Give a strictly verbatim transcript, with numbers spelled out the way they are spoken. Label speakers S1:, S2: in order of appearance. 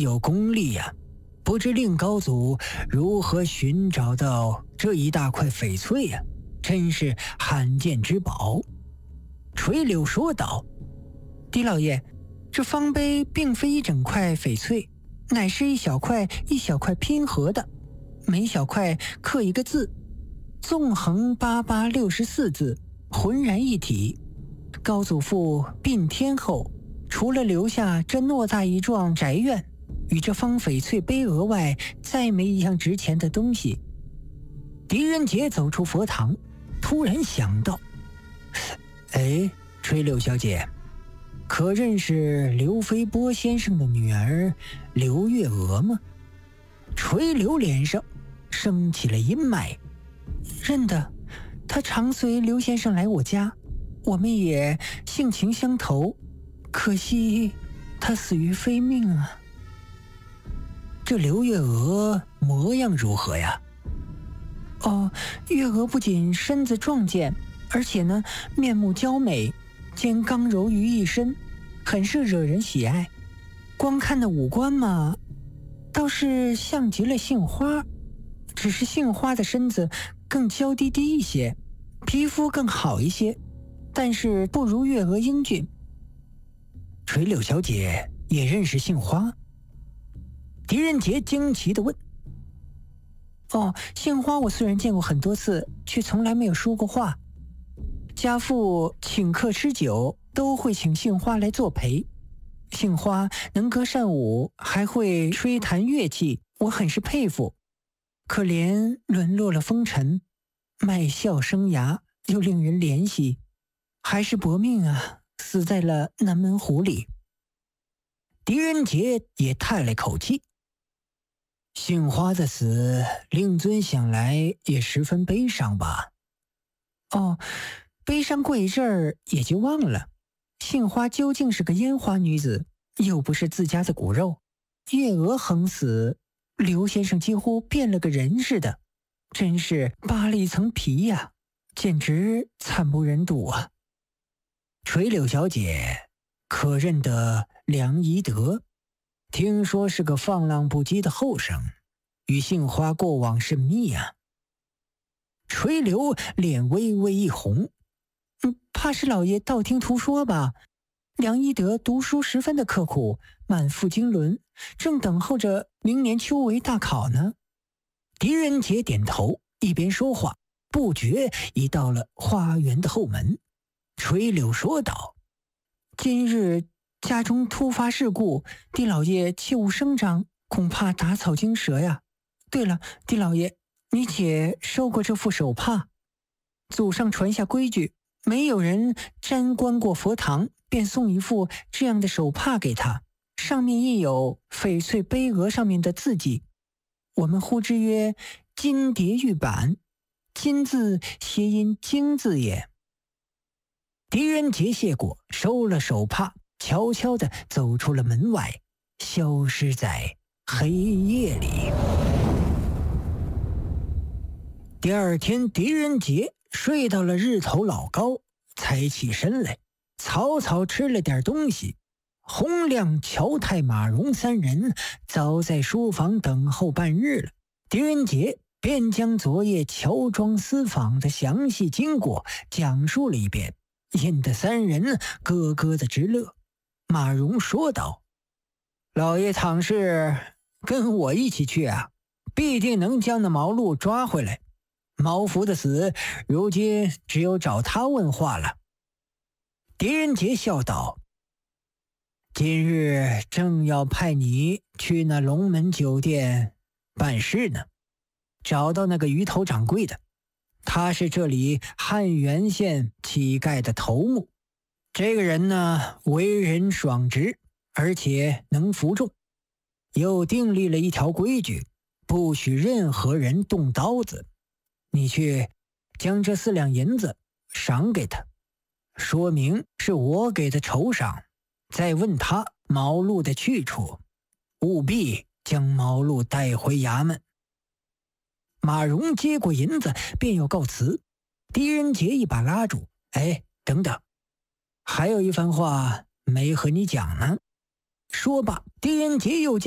S1: 有功力呀、啊，不知令高祖如何寻找到这一大块翡翠呀、啊？真是罕见之宝。垂柳说道：“狄老爷，这方碑并非一整块翡翠，乃是一小块一小块拼合的，每小块刻一个字，纵横八八六十四字，浑然一体。高祖父病天后，除了留下这偌大一幢宅院与这方翡翠碑额外，再没一样值钱的东西。”狄仁杰走出佛堂，突然想到：“哎，垂柳小姐，可认识刘飞波先生的女儿刘月娥吗？”垂柳脸上升起了阴霾：“认得，她常随刘先生来我家，我们也性情相投，可惜她死于非命啊。”这刘月娥模样如何呀？哦，月娥不仅身子壮健，而且呢，面目娇美，兼刚柔于一身，很是惹人喜爱。光看那五官嘛，倒是像极了杏花，只是杏花的身子更娇滴滴一些，皮肤更好一些，但是不如月娥英俊。垂柳小姐也认识杏花？狄仁杰惊奇地问。哦，杏花我虽然见过很多次，却从来没有说过话。家父请客吃酒，都会请杏花来作陪。杏花能歌善舞，还会吹弹乐器，我很是佩服。可怜沦落了风尘，卖笑生涯又令人怜惜，还是薄命啊，死在了南门湖里。狄仁杰也叹了口气。杏花的死，令尊想来也十分悲伤吧？哦，悲伤过一阵儿也就忘了。杏花究竟是个烟花女子，又不是自家的骨肉。月娥横死，刘先生几乎变了个人似的，真是扒了一层皮呀，简直惨不忍睹啊！垂柳小姐，可认得梁宜德？听说是个放浪不羁的后生，与杏花过往甚密啊。垂柳脸微微一红，嗯，怕是老爷道听途说吧？梁一德读书十分的刻苦，满腹经纶，正等候着明年秋闱大考呢。狄仁杰点头，一边说话，不觉已到了花园的后门。垂柳说道：“今日家中突发事故，狄老爷切勿声张，恐怕打草惊蛇呀。对了，狄老爷，你且收过这副手帕。祖上传下规矩，没有人沾观过佛堂，便送一副这样的手帕给他，上面印有翡翠碑额上面的字迹，我们呼之曰金蝶玉板，金字谐音经字也。”狄仁杰谢过，收了手帕，悄悄地走出了门外，消失在黑夜里。第二天，狄仁杰睡到了日头老高，才起身来，草草吃了点东西。洪亮、乔太、马荣三人早在书房等候半日了。狄仁杰便将昨夜乔庄私访的详细经过讲述了一遍，引得三人咯咯的直乐。马荣说道：“老爷倘是跟我一起去啊，必定能将那毛路抓回来。毛福的死，如今只有找他问话了。”狄仁杰笑道：“今日正要派你去那龙门酒店办事呢，找到那个鱼头掌柜的，他是这里汉源县乞丐的头目。这个人呢，为人爽直，而且能服众，又订立了一条规矩，不许任何人动刀子。你去将这四两银子赏给他，说明是我给的酬赏，再问他毛路的去处，务必将毛路带回衙门。”马荣接过银子便要告辞，狄仁杰一把拉住：“哎，等等，还有一番话没和你讲呢。”说罢，狄仁杰又将